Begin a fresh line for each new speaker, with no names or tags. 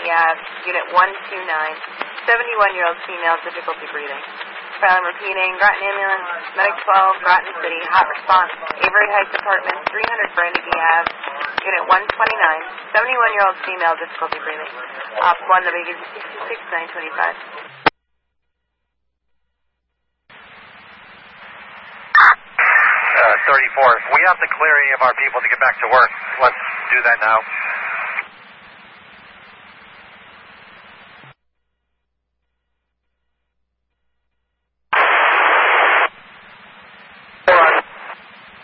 Ave, Unit 129, 71-year-old female, difficulty breathing. I'm repeating, Groton Ambulance, Medic 12, Groton City, hot response, Avery Heights Apartments, 300 Brandegee Ave, Unit 129, 71-year-old female, difficulty breathing. Op 1, the baby is 66925.
34. We have the clearing of our people to get back to work. Let's do that now.